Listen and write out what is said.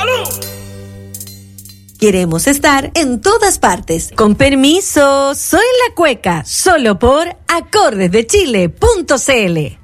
Queremos estar en todas partes. Con permiso, soy la Cueca, solo por acordesdechile.cl.